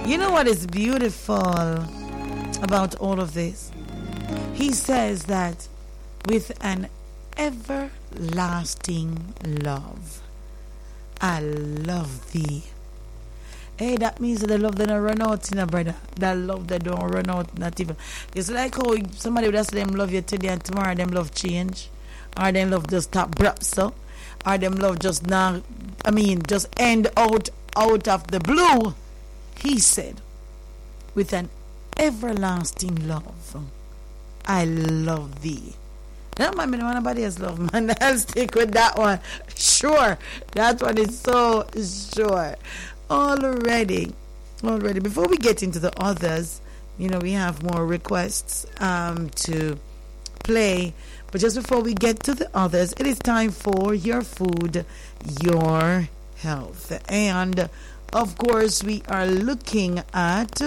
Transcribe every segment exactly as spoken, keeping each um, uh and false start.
You know what is beautiful about all of this? He says that with an everlasting love, I love thee. Hey, that means that the love that don't run out, you know, brother. That love that don't run out, not even. It's like how somebody would ask them love you today and tomorrow them love change. Or them love just stop brap so. Or them love just now, I mean, just end out out of the blue. He said, with an everlasting love, I love thee. Don't mind me when nobody else love, man. I'll stick with that one. Sure. That one is so sure. Already. Already. Before we get into the others, you know, we have more requests um, to play. But just before we get to the others, it is time for Your Food, Your Health. And, of course, we are looking at...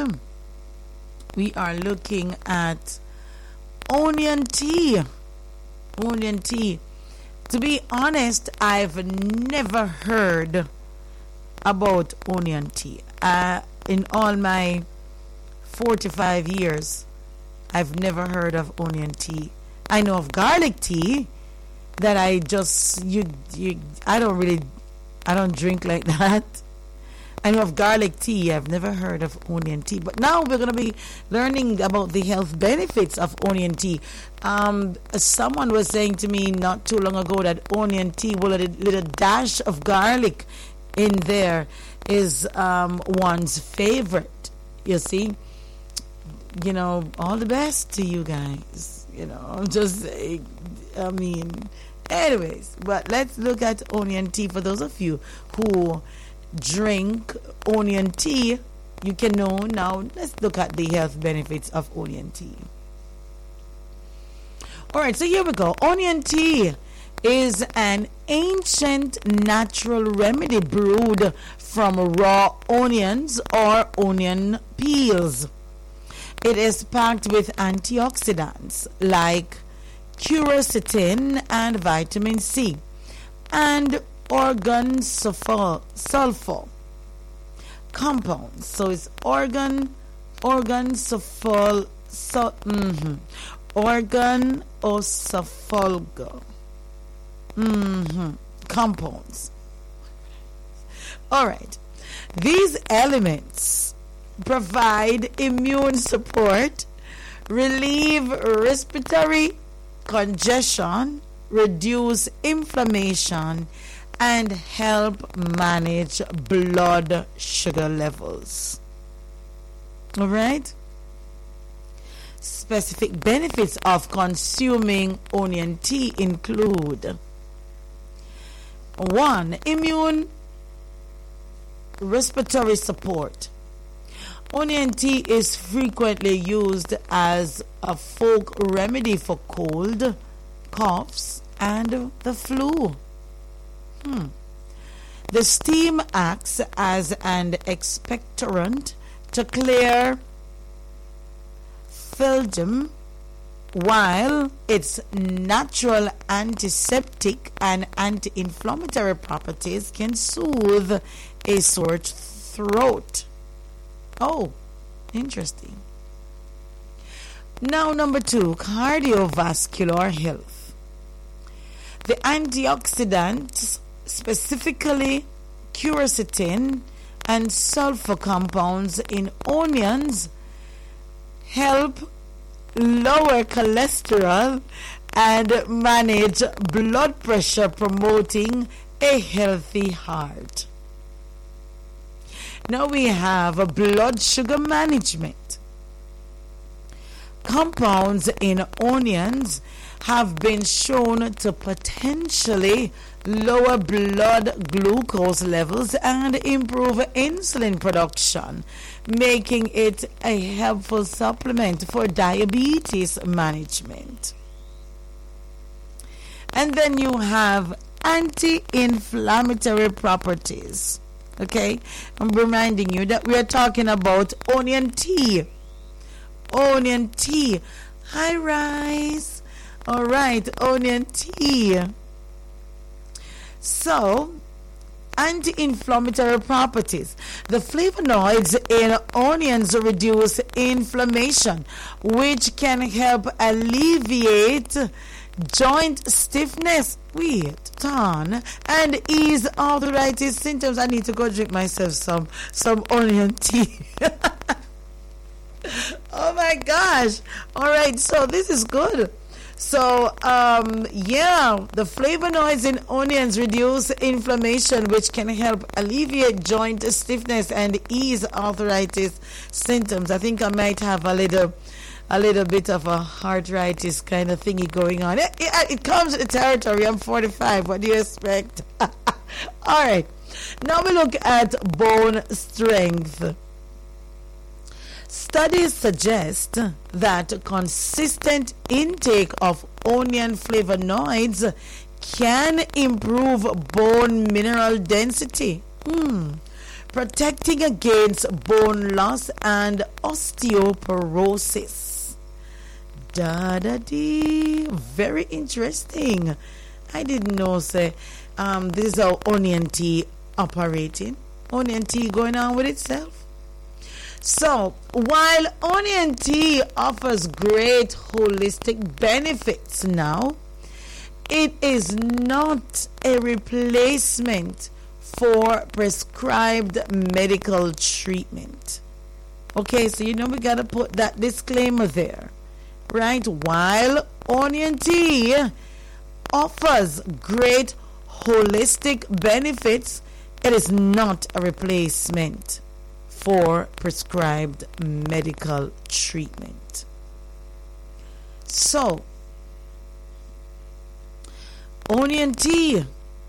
We are looking at onion tea. Onion tea. To be honest, I've never heard about onion tea. Uh, in all my forty-five years, I've never heard of onion tea. I know of garlic tea that I just you you I don't really I don't drink like that. I know of garlic tea. I've never heard of onion tea. But now we're going to be learning about the health benefits of onion tea. Um, someone was saying to me not too long ago that onion tea, well, a little dash of garlic in there is um, one's favorite. You see? You know, all the best to you guys. You know, I'm just saying, I mean, anyways. But let's look at onion tea for those of you who drink onion tea. You can know now. Let's look at the health benefits of onion tea. All right, so here we go. Onion tea is an ancient natural remedy brewed from raw onions or onion peels. It is packed with antioxidants like quercetin and vitamin C and organ sulfur, sulfur compounds. So it's organ organ sulfur so, mm-hmm. organ or sulfur mm-hmm. compounds. All right, these elements provide immune support, relieve respiratory congestion, reduce inflammation, and help manage blood sugar levels. All right. Specific benefits of consuming onion tea include: one, immune respiratory support. Onion tea is frequently used as a folk remedy for cold, coughs, and the flu. Hmm. The steam acts as an expectorant to clear phlegm, while its natural antiseptic and anti-inflammatory properties can soothe a sore throat. Oh, interesting. Now, number two, cardiovascular health. The antioxidants, specifically quercetin and sulfur compounds in onions, help lower cholesterol and manage blood pressure, promoting a healthy heart. Now we have a blood sugar management. Compounds in onions have been shown to potentially lower blood glucose levels and improve insulin production, making it a helpful supplement for diabetes management. And then you have anti-inflammatory properties. Okay, I'm reminding you that we are talking about onion tea. Onion tea. Hi, Rice. All right, onion tea. So, anti-inflammatory properties. The flavonoids in onions reduce inflammation, which can help alleviate joint stiffness, wait, ton, and ease arthritis symptoms. I need to go drink myself some some onion tea. Oh my gosh. All right, so this is good. So, um, yeah, the flavonoids in onions reduce inflammation, which can help alleviate joint stiffness and ease arthritis symptoms. I think I might have a little, a little bit of a arthritis kind of thingy going on. It, it, it comes with the territory. I'm forty-five. What do you expect? All right. Now we look at bone strength. Studies suggest that consistent intake of onion flavonoids can improve bone mineral density, hmm. protecting against bone loss and osteoporosis. Da da dee. Very interesting. I didn't know, say, um, this is how onion tea operating. Onion tea going on with itself. So, while onion tea offers great holistic benefits now, it is not a replacement for prescribed medical treatment. Okay, so you know we got to put that disclaimer there, right? While onion tea offers great holistic benefits, it is not a replacement for prescribed medical treatment. So, onion tea.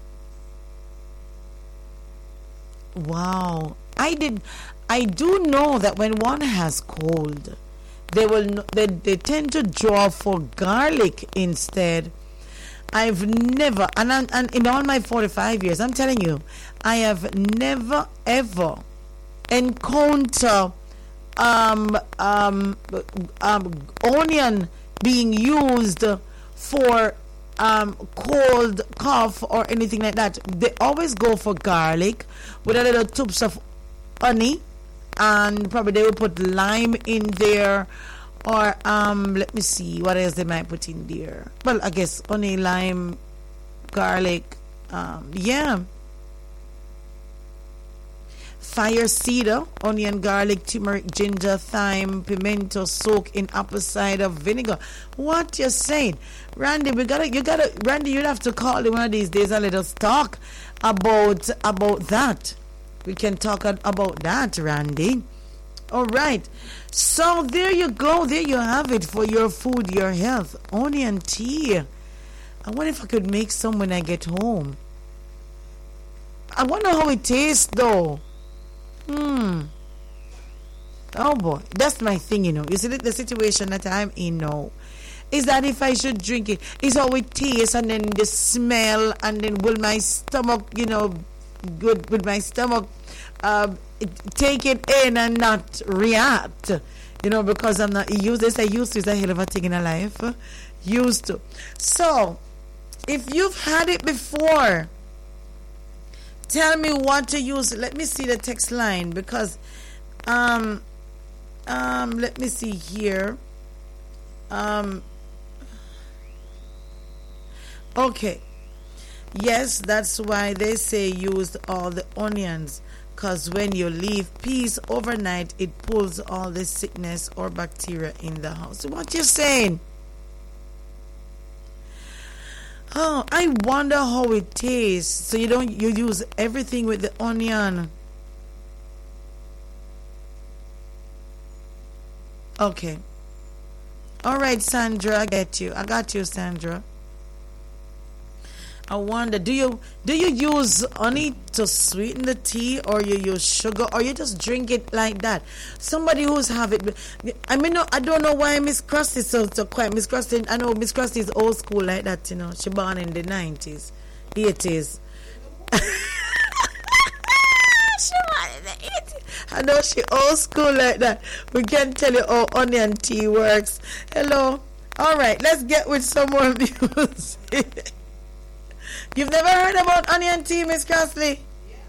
Wow. I did I do know that when one has cold, they will they, they tend to draw for garlic instead. I've never and, I, and in all my forty-five years, I'm telling you, I have never ever encounter um, um, um, onion being used for um, cold, cough, or anything like that. They always go for garlic with a little tubes of honey, and probably they will put lime in there, or um, let me see what else they might put in there. Well, I guess honey, lime, garlic, um, yeah. Fire cedar, onion, garlic, turmeric, ginger, thyme, pimento, soak in apple cider vinegar. What you're saying, Randy? We gotta, you gotta, Randy. You'd have to call in one of these days a little talk about about that. We can talk about that, Randy. All right. So there you go. There you have it for your food, your health. Onion tea. I wonder if I could make some when I get home. I wonder how it tastes, though. Hmm. Oh boy, that's my thing, you know. You see, the situation that I'm in now is that if I should drink it, it's how it tastes, and then the smell, and then will my stomach, you know, good with my stomach, uh, take it in and not react, you know, because I'm not used. This I used to is a hell of a thing in a life. Used to. So, if you've had it before, tell me what to use. Let me see the text line because um um let me see here. Um okay. Yes, that's why they say use all the onions, because when you leave peas overnight, it pulls all the sickness or bacteria in the house. What you saying? Oh, I wonder how it tastes. So you don't you use everything with the onion. Okay. All right, Sandra, I get you. I got you, Sandra. I wonder, do you do you use honey to sweeten the tea, or you use sugar, or you just drink it like that? Somebody who's have it. I mean, no, I don't know why Miss Krusty is so, so quiet. Miss Krusty, I know Miss Krusty is old school like that. You know, she born in the nineties, eighties. She born in the eighties. I know she old school like that. We can tell you how onion tea works. Hello. All right, let's get with some more music. You've never heard about onion tea, Miss Crossley? Yeah.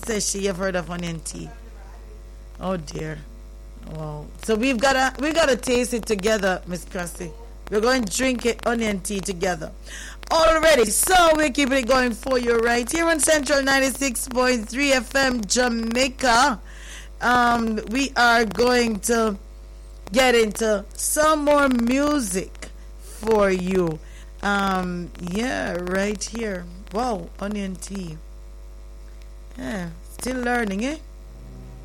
says she have heard of onion tea. Oh dear. Wow. So we've gotta we gotta taste it together, Miss Cressy. We're going to drink it onion tea together. Already. So we're keeping it going for you right here on Central ninety-six point three F M Jamaica. Um, we are going to get into some more music for you. Um, yeah, right here. Wow, onion tea. Yeah, still learning, eh?